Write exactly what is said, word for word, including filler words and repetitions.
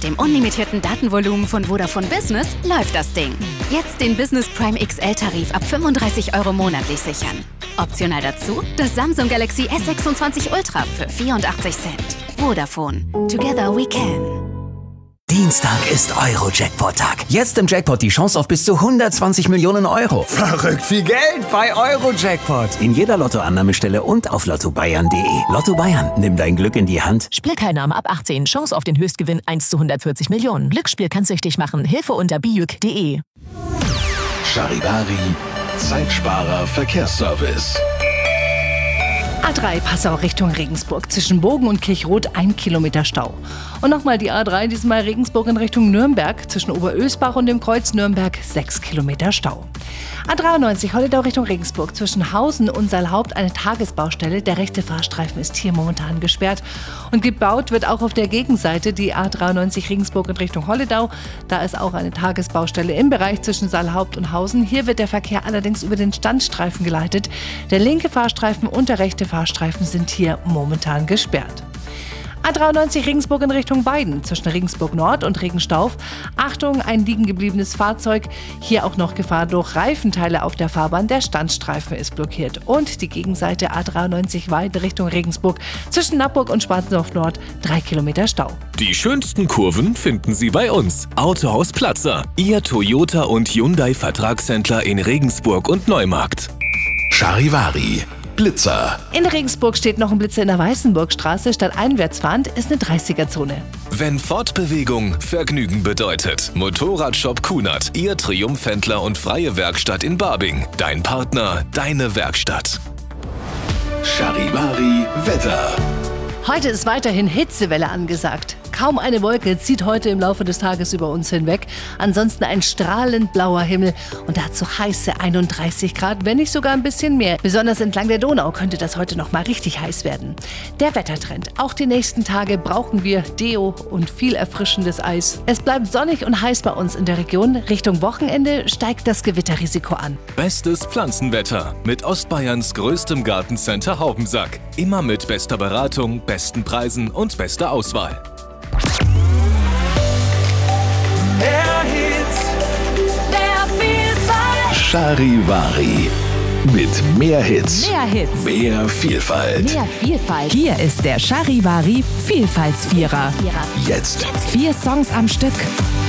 Mit dem unlimitierten Datenvolumen von Vodafone Business läuft das Ding. Jetzt den Business Prime X L-Tarif ab fünfunddreißig Euro monatlich sichern. Optional dazu das Samsung Galaxy S sechsundzwanzig Ultra für vierundachtzig Cent. Vodafone. Together we can. Dienstag ist Euro-Jackpot-Tag. Jetzt im Jackpot die Chance auf bis zu hundertzwanzig Millionen Euro. Verrückt viel Geld bei Euro-Jackpot. In jeder Lottoannahmestelle und auf lotto bayern punkt de. Lotto Bayern, nimm dein Glück in die Hand. Spielteilnahme ab achtzehn. Chance auf den Höchstgewinn eins zu hundertvierzig Millionen. Glücksspiel kann süchtig machen. Hilfe unter bijuk punkt de. Charivari, Zeitsparer Verkehrsservice. A drei Passau Richtung Regensburg. Zwischen Bogen und Kirchroth ein Kilometer Stau. Und nochmal die A drei, diesmal Regensburg in Richtung Nürnberg. Zwischen Oberösbach und dem Kreuz Nürnberg sechs Kilometer Stau. A dreiundneunzig Holledau Richtung Regensburg. Zwischen Hausen und Saalhaupt eine Tagesbaustelle. Der rechte Fahrstreifen ist hier momentan gesperrt. Und gebaut wird auch auf der Gegenseite die A dreiundneunzig Regensburg in Richtung Holledau. Da ist auch eine Tagesbaustelle im Bereich zwischen Saalhaupt und Hausen. Hier wird der Verkehr allerdings über den Standstreifen geleitet. Der linke Fahrstreifen und der rechte Fahrstreifen sind hier momentan gesperrt. A dreiundneunzig Regensburg in Richtung Weiden, zwischen Regensburg Nord und Regenstauf. Achtung, ein liegen gebliebenes Fahrzeug. Hier auch noch Gefahr durch Reifenteile auf der Fahrbahn. Der Standstreifen ist blockiert. Und die Gegenseite A dreiundneunzig Weiden Richtung Regensburg, zwischen Nappburg und Schwarzenhof Nord drei Kilometer Stau. Die schönsten Kurven finden Sie bei uns. Autohaus Platzer, Ihr Toyota und Hyundai Vertragshändler in Regensburg und Neumarkt. Charivari, Blitzer. In Regensburg steht noch ein Blitzer in der Weißenburgstraße. Statt einwärtsfahrend ist eine dreißiger-Zone. Wenn Fortbewegung Vergnügen bedeutet. Motorradshop Kunert, Ihr Triumphhändler und freie Werkstatt in Barbing. Dein Partner, deine Werkstatt. Charivari, Wetter. Heute ist weiterhin Hitzewelle angesagt. Kaum eine Wolke zieht heute im Laufe des Tages über uns hinweg. Ansonsten ein strahlend blauer Himmel und dazu heiße einunddreißig Grad, wenn nicht sogar ein bisschen mehr. Besonders entlang der Donau könnte das heute noch mal richtig heiß werden. Der Wettertrend. Auch die nächsten Tage brauchen wir Deo und viel erfrischendes Eis. Es bleibt sonnig und heiß bei uns in der Region. Richtung Wochenende steigt das Gewitterrisiko an. Bestes Pflanzenwetter mit Ostbayerns größtem Gartencenter Haubensack. Immer mit bester Beratung, besten Preisen und bester Auswahl. Mehr Hits, mehr Vielfalt. Charivari. Mit mehr Hits. Mehr Hits. Mehr Vielfalt. Mehr Vielfalt. Hier ist der Charivari Vielfaltsvierer. Jetzt. Vier Songs am Stück.